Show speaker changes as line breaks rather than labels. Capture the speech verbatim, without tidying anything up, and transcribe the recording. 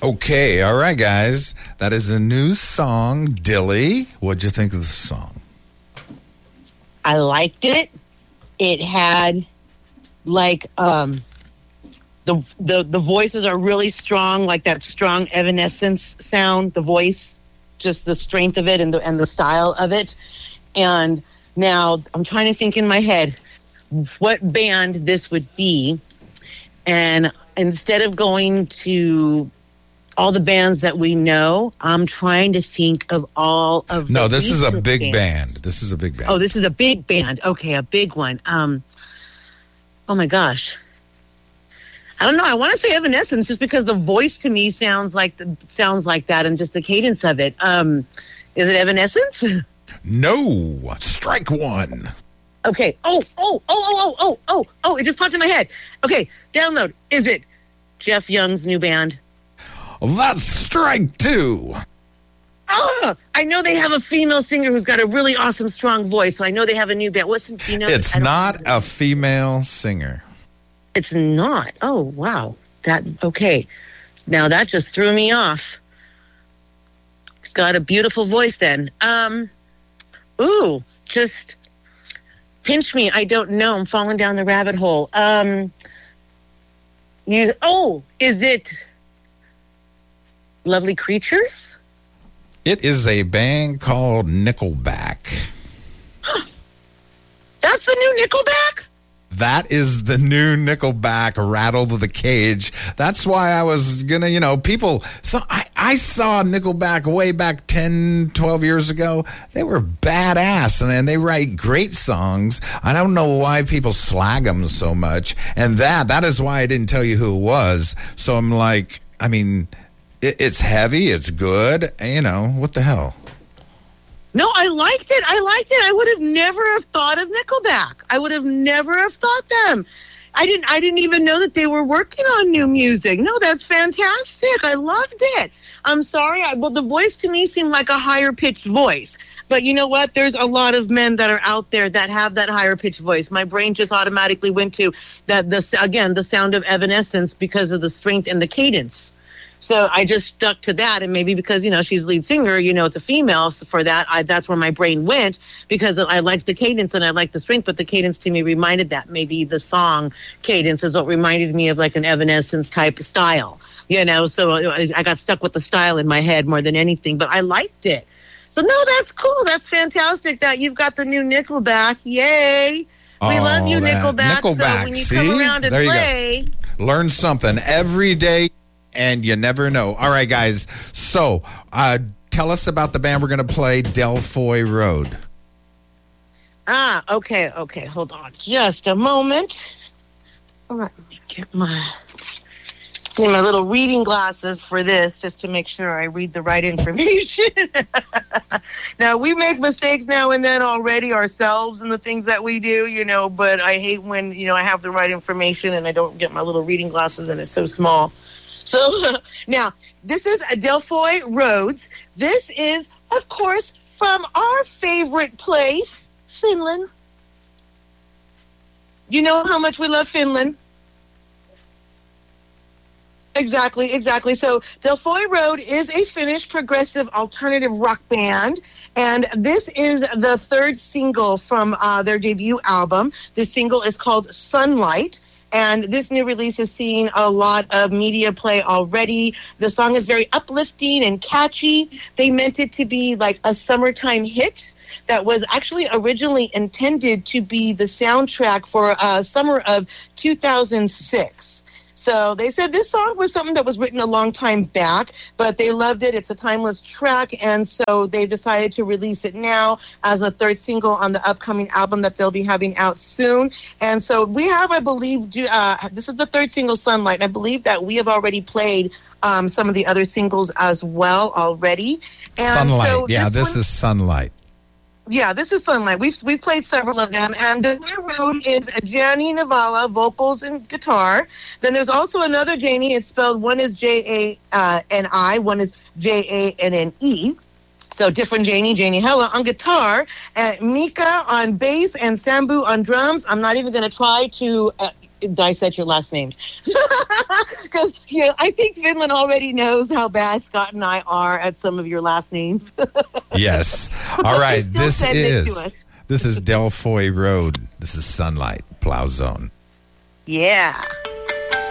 Okay, all right, guys. That is a new song, Dilly. What'd you think of the song?
I liked it. It had, like, um, the the the voices are really strong, like that strong Evanescence sound. The voice, just the strength of it, and the and the style of it. And now I'm trying to think in my head what band this would be, and instead of going to all the bands that we know, I'm trying to think of all of
No,
the
this is a big
bands.
band. This is a big band.
Oh, this is a big band. Okay, a big one. Um, oh my gosh. I don't know. I want to say Evanescence just because the voice to me sounds like the, sounds like that, and just the cadence of it. Um, is it Evanescence?
No, strike one.
Okay. Oh, oh, oh, oh, oh, oh, oh, oh! It just popped in my head. Okay, download. Is it Jeff Young's new band?
That's strike two.
Oh, I know they have a female singer who's got a really awesome, strong voice. So I know they have a new band. What's do you know?
It's not a female singer.
It's not. Oh, wow. That okay. Now that just threw me off. He's got a beautiful voice then. Um, ooh, just pinch me. I don't know. I'm falling down the rabbit hole. Um, you. Oh, is it Lovely Creatures?
It is a band called Nickelback.
That's the new Nickelback?
That is the new Nickelback, Rattle to the Cage. That's why I was going to, you know, people... So I, I saw Nickelback way back ten, twelve years ago. They were badass, and, and they write great songs. I don't know why people slag them so much. And that, that is why I didn't tell you who it was. So I'm like, I mean... It's heavy. It's good. You know, what the hell?
No, I liked it. I liked it. I would have never have thought of Nickelback. I would have never have thought them. I didn't I didn't even know that they were working on new music. No, that's fantastic. I loved it. I'm sorry. I, well, the voice to me seemed like a higher pitched voice. But you know what? There's a lot of men that are out there that have that higher pitched voice. My brain just automatically went to that. This again, the sound of Evanescence because of the strength and the cadence. So I just stuck to that, and maybe because, you know, she's lead singer, you know, it's a female, so for that, I, that's where my brain went, because I liked the cadence and I liked the strength, but the cadence to me reminded that. Maybe the song cadence is what reminded me of like an Evanescence type of style, you know, so I, I got stuck with the style in my head more than anything, but I liked it. So no, that's cool. That's fantastic that you've got the new Nickelback. Yay.
Oh,
we love you, Nickelback.
Nickelback.
So when you
See?
come around and
there
play.
You go. Learn something every day. And you never know. All right, guys. So, uh, tell us about the band we're going to play, Delfoy Road.
Ah, okay, okay. Hold on just a moment. Let me get my, get my little reading glasses for this, just to make sure I read the right information. Now, we make mistakes now and then already ourselves in the things that we do, you know, but I hate when, you know, I have the right information and I don't get my little reading glasses and it's so small. So now, this is Delfoy Roads. This is, of course, from our favorite place, Finland. You know how much we love Finland. Exactly, exactly. So Delfoy Road is a Finnish progressive alternative rock band, and this is the third single from uh, their debut album. This single is called Sunlight. And this new release is seeing a lot of media play already. The song is very uplifting and catchy. They meant it to be like a summertime hit that was actually originally intended to be the soundtrack for uh, summer of two thousand six. So they said this song was something that was written a long time back, but they loved it. It's a timeless track, and so they decided to release it now as a third single on the upcoming album that they'll be having out soon. And so we have, I believe, uh, this is the third single, Sunlight, and I believe that we have already played um, some of the other singles as well already. And
Sunlight,
so
yeah,
this,
this
one,
is Sunlight.
Yeah, this is Sunlight. We've we've played several of them, and the road is Jani Navala, vocals and guitar. Then there's also another Jani. It's spelled, one is J A N I, one is J A N N E. So different Jani, Jani Hella on guitar, and Mika on bass, and Sambu on drums. I'm not even going to try to uh, dissect your last names. Because, you know, I think Finland already knows how bad Scott and I are at some of your last names.
Yes. All right.
Still
This
send it to
is
us.
this is Del Foy Road. This is Sunlight Plow Zone.
Yeah.